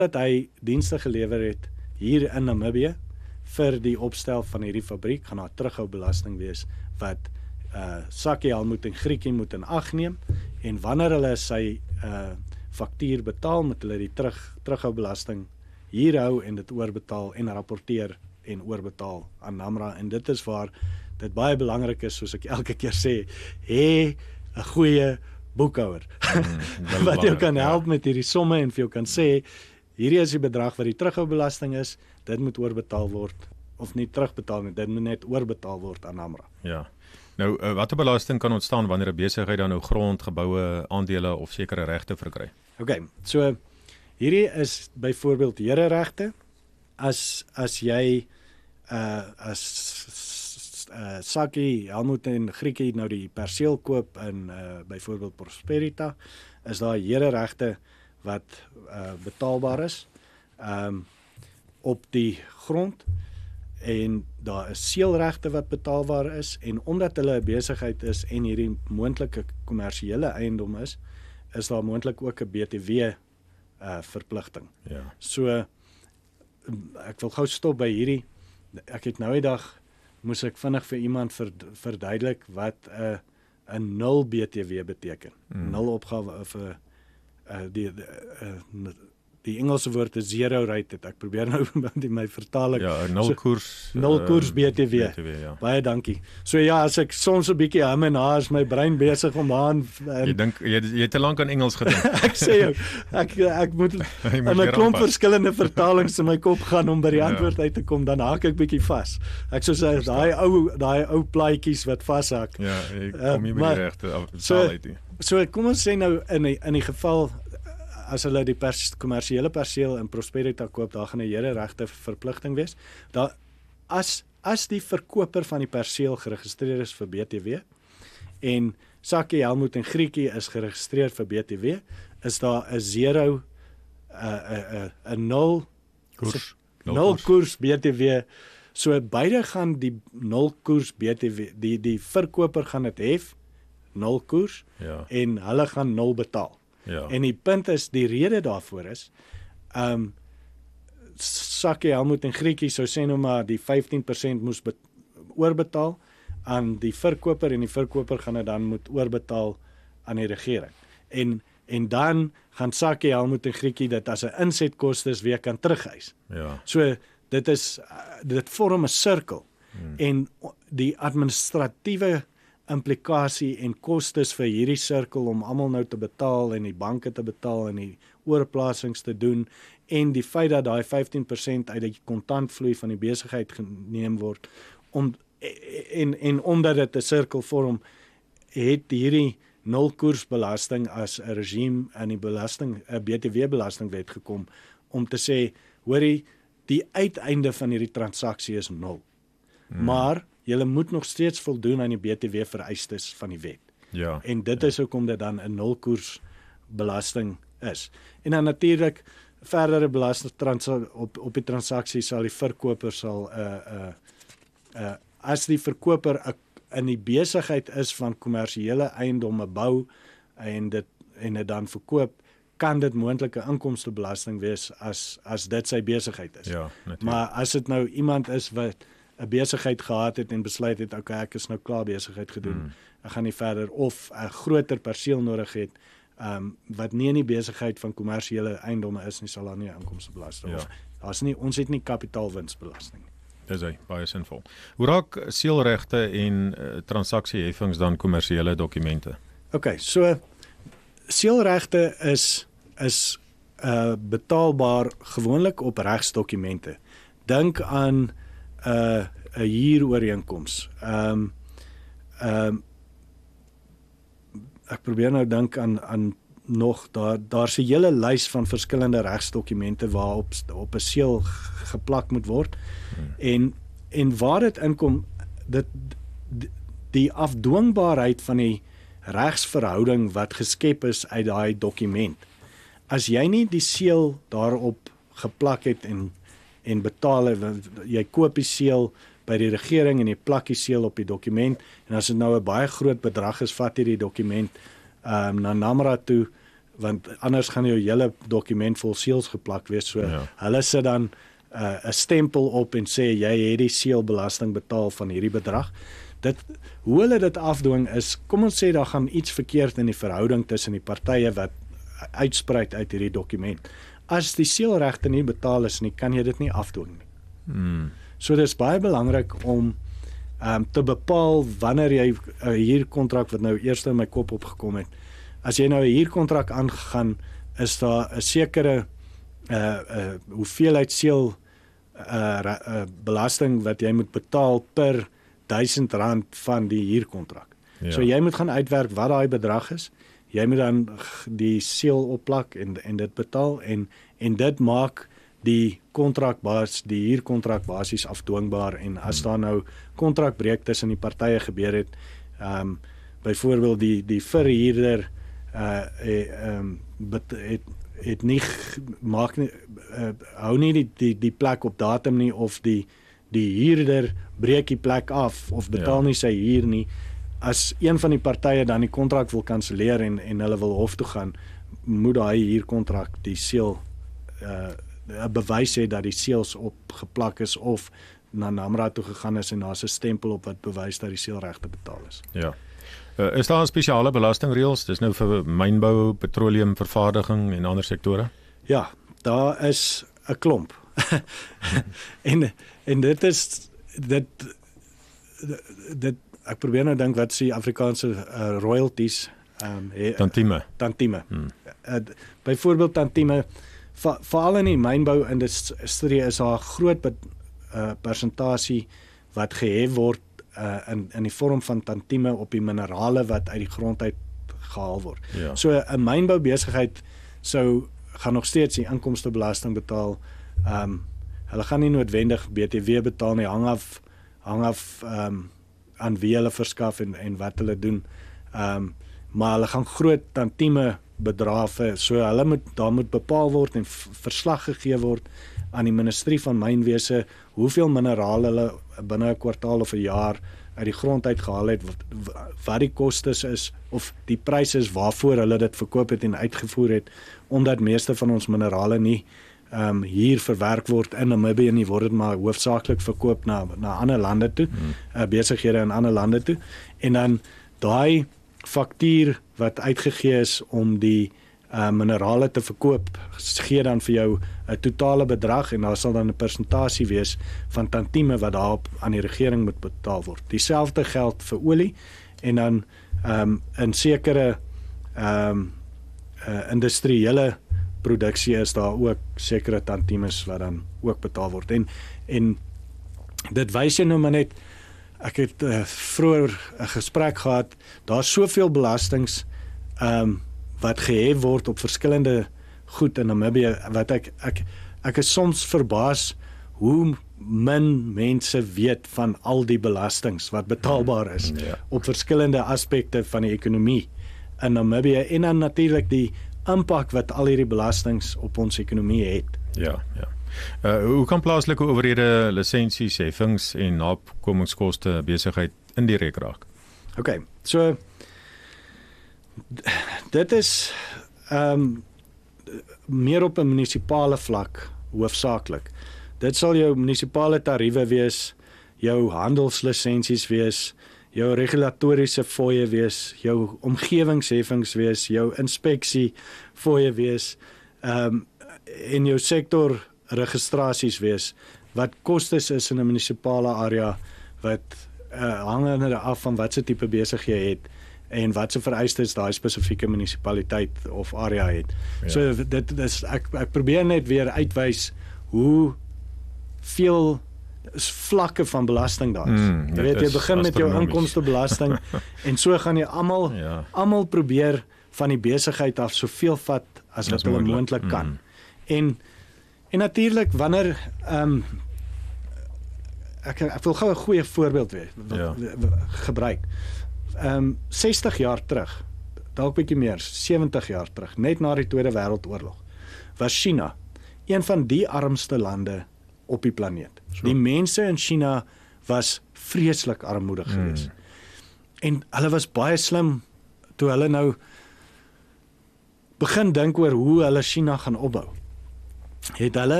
dat hy dienste gelewer het hier in Namibië vir die opstel van hierdie fabriek, gaan daar terughoubelasting wees wat Sakkie, Helmut en Griekie moet in ag neem, en wanneer hulle sy faktuur betaal, moet hulle die terughoubelasting hier hou en dit oorbetaal en rapporteer en oorbetaal aan NAMRA, en dit is waar dit baie belangrik is, soos ek elke keer sê, hê 'n goeie boekhouer, wat jou kan help met hierdie somme en vir jou kan sê, hierdie is die bedrag wat die terughoubelasting is, dit moet oorbetaal word, of nie terugbetaal nie, dit moet net oorbetaal word aan NAMRA. Ja. Nou, watter belasting kan ontstaan wanneer 'n besigheid dan nou grond, geboue, aandele of sekere regte verkry? Okay, so hierdie is byvoorbeeld hereregte. As jy Sakkie, Helmut en Griekie nou die perseel koop in byvoorbeeld Prosperita, is daar hereregte wat betaalbaar is op die grond, en daar is seelregte wat betaalbaar is, en omdat hulle 'n besigheid is en hierdie moontlike kommersiële eiendom is daar moontlik ook 'n BTW verpligting. Ja. So ek wil gou stop by hierdie. Ek het nou die dag moes ek vinnig vir iemand verduidelik wat 'n 0 BTW beteken. 0 opgawe vir die Engelse woord is zero rated. Ek probeer nou my vertaling. Ja, 'n koers BTW. Ja. Baie dankie. So ja, as ek soms 'n bietjie hom en haar, is my brein besig om aan. Jy dink jy het te lank aan Engels gedink. Ek sê jou, ek moet in 'n klomp verskillende vertalings in my kop gaan om by die antwoord uit te kom, dan haak ek bietjie vas. Ek soos daai ou plaatjies wat vashak. Ja, jy kom nie by die regte taal uit nie. So kom ons sê nou in die geval as hulle die kommersiële perseel in Prosperita koop, daar gaan 'n hereregte verpligting wees. Daar as die verkoper van die perseel geregistreer is vir BTW en Sakkie, Helmut en Griekie is geregistreer vir BTW, is daar 'n 0 'n 0 koers BTW. So beide gaan die 0 koers BTW, die verkoper gaan dit hef 0 koers, ja, en hulle gaan 0 betaal. Ja. En die punt is, die rede daarvoor is, Sakkie, Helmut en Griekie sou sê nou maar die 15% moes oorbetaal aan die verkoper, en die verkoper gaan dit dan moet oorbetaal aan die regering. En dan gaan Sakkie, Helmut en Griekie dit as 'n insetkostes weer kan terugeis. Ja. So dit vorm 'n sirkel, en die administratiewe implikasie en kostes vir hierdie sirkel om almal nou te betaal en die banke te betaal en die oorplasings te doen, en die feit dat daai 15% uit die kontantvloei van die besigheid geneem word, en omdat dit 'n sirkel vorm, het hierdie 0 koersbelasting as 'n regime in die BTW belastingwet gekom om te sê, hoorie, die uiteinde van hierdie transaksie is 0. Maar julle moet nog steeds voldoen aan die BTW vereistes van die wet. Ja. En dit is hoekom dit dan 'n 0 koers belasting is. En dan natuurlik verdere belasting op die transaksie sal die verkoper as die verkoper in die besigheid is van kommersiële eiendomme bou en dit dan verkoop, kan dit moontlike inkomstebelasting wees as dit sy besigheid is. Ja, natuurlijk. Maar as dit nou iemand is wat 'n besigheid gehad het en besluit het, okay, ek is nou klaar besigheid gedoen, ek gaan nie verder, of 'n groter perseel nodig het, wat nie in die besigheid van kommersiële eiendomme is nie, sal daar nie inkomstebelasting of ons het nie kapitaalwinsbelasting. Dis baie sinvol. Hoe raak seelregte en transaksieheffings dan kommersiële dokumente? Okay, so seelregte is betaalbaar gewoonlik op regsdokumente. Dink aan 'n huurooreenkoms. Ek probeer nou dink aan nog daar's 'n hele lys van verskillende regsdokumente waarop op 'n seël geplak moet word. En waar dit inkom, die afdwingbaarheid van die regsverhouding wat geskep is uit daai dokument. As jy nie die seël daarop geplak het en betaal het, jy koop die seël by die regering en jy plak die seël op die dokument, en as dit nou 'n baie groot bedrag is, vat jy die dokument na NAMRA toe, want anders gaan jou hele dokument vol seels geplak wees. So hulle sit dan 'n stempel op en sê jy het die seelbelasting betaal van hierdie bedrag. Hoe hulle dit afdwing is, kom ons sê daar gaan iets verkeerd in die verhouding tussen die partye wat uitspruit uit hierdie dokument. As die seelregte nie betaal is nie, kan jy dit nie afdwing nie. So dit is baie belangrik om te bepaal wanneer jy 'n huurkontrak wat nou eers in my kop opgekom het. As jy nou 'n huurkontrak aangegaan, is daar 'n sekere hoeveelheid seel belasting wat jy moet betaal per R1000 van die huurkontrak. Ja. So jy moet gaan uitwerk wat daai bedrag is. Jy moet dan die seel opplak en dit betaal en dit maak die huurkontrak basies afdwingbaar en as daar nou kontrakbreuk tussen die partye gebeur het, byvoorbeeld die verhuurder het nie hou nie die plek op datum nie of die huurder breek die plek af of betaal nie sy huur nie. As een van die partye dan die kontrak wil kanselleer en hulle wil hof toe gaan, moet daai huurkontrak die seel 'n bewys hê dat die seels opgeplak is of na NAMRA toe gegaan is en daar's 'n stempel op wat bewys dat die seelregte betaal is. Ja. Is daar 'n spesiale belastingreëls? Dis nou vir mynbou, petroleumvervaardiging en ander sektore? Ja, daar is 'n klomp. en dit is ek probeer nou dink wat is die Afrikaanse royalties, tantieme. Byvoorbeeld tantieme, veral in die mynbou-industrie is daar 'n groot persentasie wat gehef word in die vorm van tantieme op die minerale wat uit die grond uit gehaal word. Ja. So 'n mynboubesigheid gaan nog steeds die inkomstebelasting betaal. Hulle gaan nie noodwendig BTW betaal nie, hang af aan wie hulle verskaf en wat hulle doen. Maar hulle gaan groot tantieme bedrae, so daar moet bepaal word en verslag gegee word aan die ministerie van mynwese hoeveel minerale hulle binne 'n kwartaal of 'n jaar uit die grond uitgehaal het, wat die kostes is of die pryse is waarvoor hulle dit verkoop het en uitgevoer het, omdat meeste van ons minerale nie hier verwerk word in Namibië nie, word dit maar hoofsaaklik verkoop na ander lande toe, besighede in ander lande toe, en dan daai faktuur wat uitgegee is om die minerale te verkoop, gee dan vir jou 'n totale bedrag en daar sal dan 'n persentasie wees van tantieme wat daarop aan die regering moet betaal word. Dieselfde geld vir olie en dan in sekere industriële produksie is daar ook sekere tantiemes wat dan ook betaal word. En dit wys jy nou maar net, ek het vroeër 'n gesprek gehad, daar's soveel belastings wat gehef word op verskillende goed in Namibië, wat ek is soms verbaas hoe min mense weet van al die belastings wat betaalbaar is op verskillende aspekte van die ekonomie in Namibië en dan natuurlik die impak wat al hierdie belastings op ons ekonomie het. Ja. Hoe kan plaaslike owerhede lisensies, heffings en nakomingskoste besigheid indirek raak? Okay, so dit is meer op 'n munisipale vlak hoofsaaklik. Dit sal jou munisipale tariewe wees, jou handelslisensies wees, jou regulatoriese fooie wees, jou omgewingsheffings wees, jou inspeksie fooie wees, en jou sektor registrasies wees, wat kostes is in 'n munisipale area, wat hangende af van wat se tipe besig jy het, en wat se vereistes daai spesifieke munisipaliteit of area het. Ja. So dit is ek probeer net weer uitwys hoe veel vlakke van belasting daar is. Jy weet, jy begin met jou inkomstebelasting en so gaan jy almal probeer van die besigheid af soveel vat as wat hulle moontlik kan. En natuurlik wanneer ek wil gou 'n goeie voorbeeld gebruik. 60 jaar terug, dalk bietjie meer, 70 jaar terug, net na die Tweede Wêreldoorlog, was China een van die armste lande op die planeet. Die mense in China was vreeslik armoedig geweest. En hulle was baie slim toe hulle nou begin dink oor hoe hulle China gaan opbou, het hulle